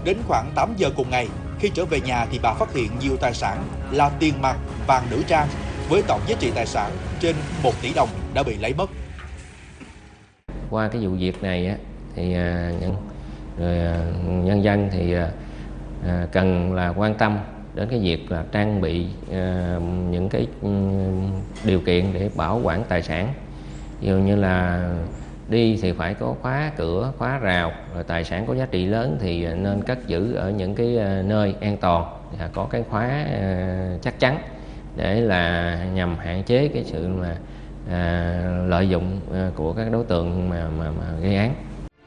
Đến khoảng 8 giờ cùng ngày, khi trở về nhà thì bà phát hiện nhiều tài sản là tiền mặt, vàng nữ trang với tổng giá trị tài sản trên 1 tỷ đồng đã bị lấy mất. Qua cái vụ việc này á, thì nhân dân thì cần là quan tâm đến cái việc là trang bị những cái điều kiện để bảo quản tài sản. Ví dụ như là đi thì phải có khóa cửa, khóa rào, rồi tài sản có giá trị lớn thì nên cất giữ ở những cái nơi an toàn, có cái khóa chắc chắn để là nhằm hạn chế cái sự mà lợi dụng của các đối tượng mà gây án.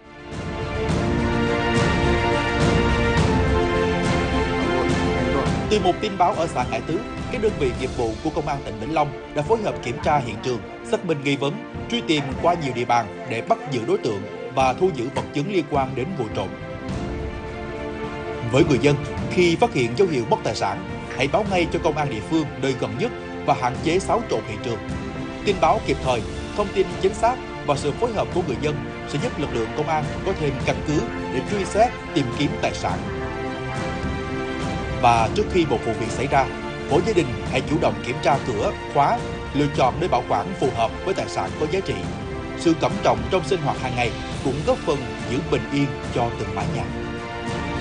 Từ một tin báo ở xã Ngãi Tứ, các đơn vị nghiệp vụ của Công an tỉnh Vĩnh Long đã phối hợp kiểm tra hiện trường, xác minh nghi vấn, truy tìm qua nhiều địa bàn để bắt giữ đối tượng và thu giữ vật chứng liên quan đến vụ trộm. Với người dân, khi phát hiện dấu hiệu mất tài sản, hãy báo ngay cho công an địa phương nơi gần nhất và hạn chế xáo trộn hiện trường. Tin báo kịp thời, thông tin chính xác và sự phối hợp của người dân sẽ giúp lực lượng công an có thêm căn cứ để truy xét, tìm kiếm tài sản. Và trước khi một vụ việc xảy ra, mỗi gia đình hãy chủ động kiểm tra cửa, khóa, lựa chọn nơi bảo quản phù hợp với tài sản có giá trị. Sự cẩn trọng trong sinh hoạt hàng ngày cũng góp phần giữ bình yên cho từng mái nhà.